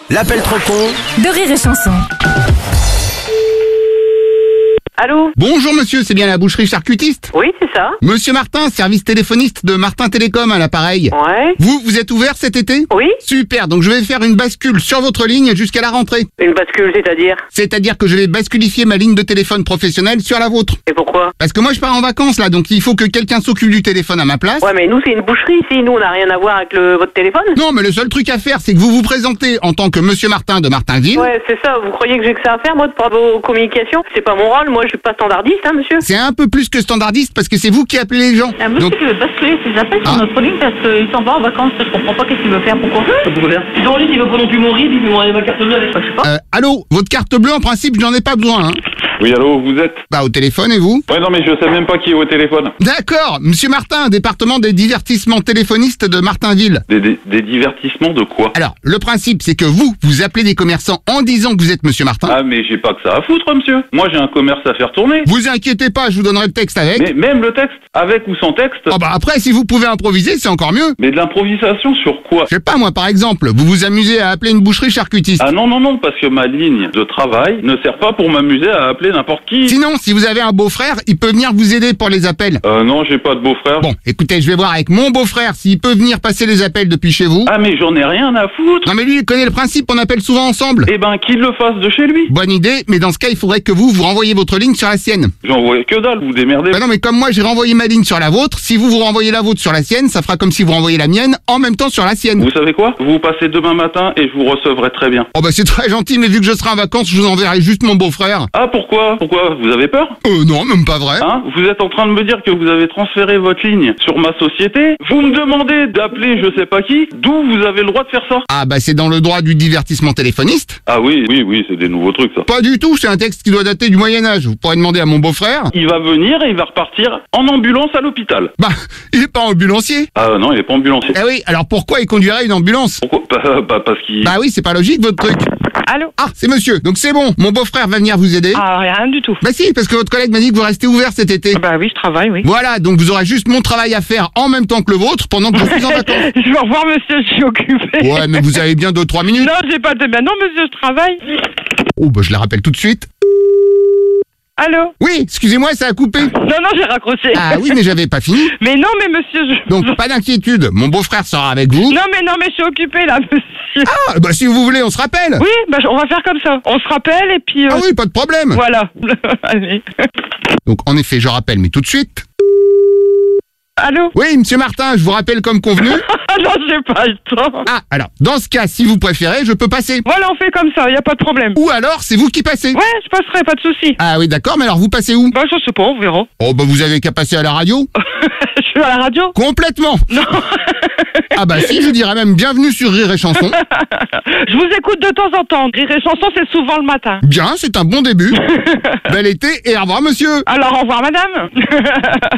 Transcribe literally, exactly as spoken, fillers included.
L'appel trop con de Rire et Chanson. Allô? Bonjour monsieur, c'est bien la boucherie charcutiste? Oui, c'est ça. Monsieur Martin, service téléphoniste de Martin Télécom à l'appareil. Ouais. Vous, vous êtes ouvert cet été? Oui. Super, donc je vais faire une bascule sur votre ligne jusqu'à la rentrée. Une bascule, c'est-à-dire? C'est-à-dire que je vais basculifier ma ligne de téléphone professionnelle sur la vôtre. Et pourquoi? Parce que moi je pars en vacances là, donc il faut que quelqu'un s'occupe du téléphone à ma place. Ouais, mais nous, c'est une boucherie ici. Nous, on n'a rien à voir avec le, votre téléphone. Non, mais le seul truc à faire, c'est que vous vous présentez en tant que monsieur Martin de Martinville. Ouais, c'est ça. Vous croyez que j'ai que ça à faire, moi, de par vos communications? C'est pas mon rôle. Moi, je suis pas standardiste, hein, monsieur. C'est un peu plus que standardiste parce que c'est vous qui appelez les gens. Ah, monsieur, Donc, tu veux basculer ses appels sur Ah. notre ligne parce qu'il s'en va en vacances. Je comprends pas qu'est-ce qu'il veut faire, pourquoi? Pourquoi faire? Si dans le lit, il veut pas non plus mourir, il veut m'envoyer ma carte bleue avec. Je sais pas. euh, allô, votre carte bleue en principe, j'en ai pas besoin, hein. Oui, allô, vous êtes? Bah au téléphone et vous? Ouais, non, mais je sais même pas qui est au téléphone. D'accord, monsieur Martin, département des divertissements téléphonistes de Martinville. Des, des, des divertissements de quoi? Alors, le principe, c'est que vous, vous appelez des commerçants en disant que vous êtes monsieur Martin. Ah, mais j'ai pas que ça à foutre, monsieur. Moi, j'ai un commerce à faire tourner. Vous inquiétez pas, je vous donnerai le texte avec. Mais même le texte, avec ou sans texte. Oh bah après, si vous pouvez improviser, c'est encore mieux. Mais de l'improvisation sur quoi? Je sais pas, moi, par exemple, vous vous amusez à appeler une boucherie charcutiste. Ah non, non, non, parce que ma ligne de travail ne sert pas pour m'amuser à appeler n'importe qui. Sinon, si vous avez un beau-frère, il peut venir vous aider pour les appels. Euh, non, j'ai pas de beau-frère. Bon, écoutez, je vais voir avec mon beau-frère s'il peut venir passer les appels depuis chez vous. Ah, mais j'en ai rien à foutre. Non mais lui, il connaît le principe, on appelle souvent ensemble. Eh ben, qu'il le fasse de chez lui. Bonne idée, mais dans ce cas, il faudrait que vous, vous renvoyez votre ligne sur la sienne. J'en vois que dalle, vous démerdez. Bah non, mais comme moi, j'ai renvoyé ma ligne sur la vôtre, si vous vous renvoyez la vôtre sur la sienne, ça fera comme si vous renvoyez la mienne en même temps sur la sienne. Vous savez quoi? Vous passez demain matin et je vous recevrai très bien. Oh bah c'est très gentil, mais vu que je serai en vacances, je vous enverrai juste mon beau-frère. Ah, pourquoi? Pourquoi? Vous avez peur? Euh non, même pas vrai. Hein? Vous êtes en train de me dire que vous avez transféré votre ligne sur ma société? Vous me demandez d'appeler je sais pas qui? D'où vous avez le droit de faire ça? Ah bah c'est dans le droit du divertissement téléphoniste. Ah oui, oui, oui, c'est des nouveaux trucs ça. Pas du tout, c'est un texte qui doit dater du Moyen-Âge. Vous pourrez demander à mon beau-frère. Il va venir et il va repartir en ambulance à l'hôpital. Bah, il est pas ambulancier. Ah non, il est pas ambulancier. Ah oui, alors pourquoi il conduirait une ambulance? Pourquoi? Bah, bah, parce qu'il... Bah oui, c'est pas logique votre truc. Allô? Ah, c'est monsieur, donc c'est bon, mon beau-frère va venir vous aider. Ah, rien du tout. Bah si, parce que votre collègue m'a dit que vous restez ouvert cet été. Bah oui, je travaille, oui. Voilà, donc vous aurez juste mon travail à faire en même temps que le vôtre pendant que je suis en vacances. Je vais revoir monsieur, je suis occupé. Ouais, mais vous avez bien deux trois minutes. Non, j'ai pas de... Ben non, monsieur, je travaille. Oh, bah je la rappelle tout de suite. Allô? Oui, excusez-moi, ça a coupé. Non, non, j'ai raccroché. Ah oui, mais j'avais pas fini. Mais non, mais monsieur, je... Donc pas d'inquiétude, mon beau-frère sera avec vous. Non, mais non, mais je suis occupé, là, monsieur. Ah, bah si vous voulez, on se rappelle. Oui, bah on va faire comme ça. On se rappelle et puis... euh, Ah oui, pas de problème. Voilà. Allez. Donc en effet, je rappelle, mais tout de suite. Allô? Oui, monsieur Martin, je vous rappelle comme convenu. Ah non, j'ai pas le temps. Ah, alors, dans ce cas, si vous préférez, je peux passer. Voilà, on fait comme ça, y a pas de problème. Ou alors, c'est vous qui passez. Ouais, je passerai, pas de souci. Ah oui, d'accord, mais alors vous passez où? Bah, je sais pas, on verra. Oh, bah vous avez qu'à passer à la radio. Je suis à la radio? Complètement. Non. Ah bah si, je dirais même bienvenue sur Rire et Chanson. Je vous écoute de temps en temps. Rire et Chanson, c'est souvent le matin. Bien, c'est un bon début. Bel été et au revoir monsieur. Alors, au revoir, madame.